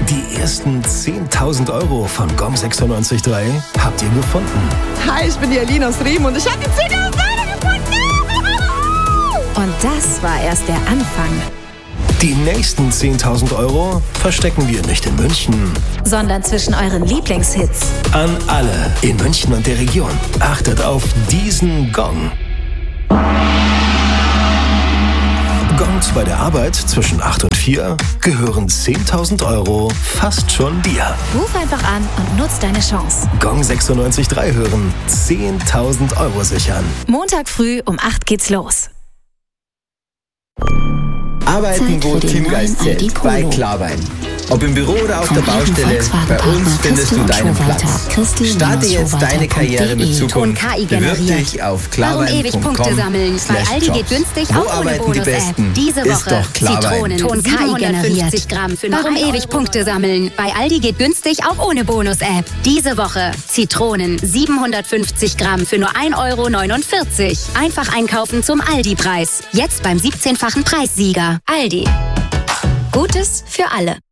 Die ersten 10.000 Euro von GOM963 habt ihr gefunden. Hi, ich bin die Aline aus Riem und ich habe die 10.000 Euro gefunden. Und das war erst der Anfang. Die nächsten 10.000 Euro verstecken wir nicht in München, sondern zwischen euren Lieblingshits. An alle in München und der Region. Achtet auf diesen Gong. Gongs bei der Arbeit zwischen 8 und 4 gehören 10.000 Euro fast schon dir. Ruf einfach an und nutz deine Chance. GOM963 hören, 10.000 Euro sichern. Montag früh um 8 geht's los. Arbeiten, wo Teamgeist zählt, bei Klarwein. Ob im Büro oder auf der Baustelle, bei uns findest du deinen Platz. Starte jetzt deine Karriere mit Zukunft. Bewirb dich auf klarwein.com/jobs. Bei Aldi geht günstig auch ohne Bonus-App. Diese Woche Zitronen, Ton KI generiert. Gramm für Warum ewig Punkte sammeln? Bei Aldi geht günstig auch ohne Bonus-App. Diese Woche Zitronen, 750 Gramm für nur 1,49 €. Einfach einkaufen zum Aldi-Preis. Jetzt beim 17-fachen Preissieger. Aldi. Gutes für alle.